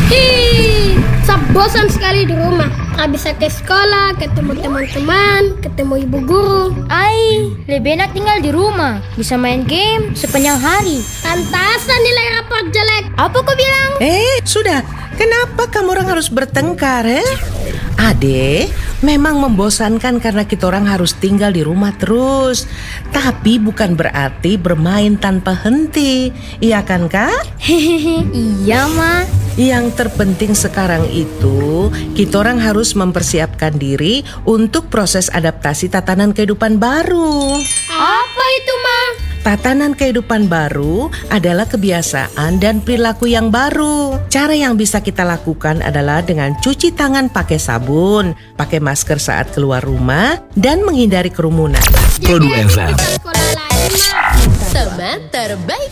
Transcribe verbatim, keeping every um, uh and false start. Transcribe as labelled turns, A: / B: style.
A: Hi, saya bosan sekali di rumah. Nggak bisa ke sekolah, ketemu teman-teman, ketemu ibu guru.
B: Ai, lebih enak tinggal di rumah. Bisa main game sepanjang hari.
A: Pantasan nilai rapor jelek.
B: Apa kau bilang?
C: Eh, sudah. Kenapa kamu orang harus bertengkar, eh? Ade, memang membosankan karena kita orang harus tinggal di rumah terus. Tapi bukan berarti bermain tanpa henti. Iya kan, Kak?
B: Hehehe, iya, Ma.
C: Yang terpenting sekarang itu, kita orang harus mempersiapkan diri untuk proses adaptasi tatanan kehidupan baru.
A: Apa itu, Ma?
C: Tatanan kehidupan baru adalah kebiasaan dan perilaku yang baru. Cara yang bisa kita lakukan adalah dengan cuci tangan pakai sabun, pakai masker saat keluar rumah, dan menghindari kerumunan.
D: Produk F M.
A: Sekolah lagi, Ma.
E: Teman terbaik.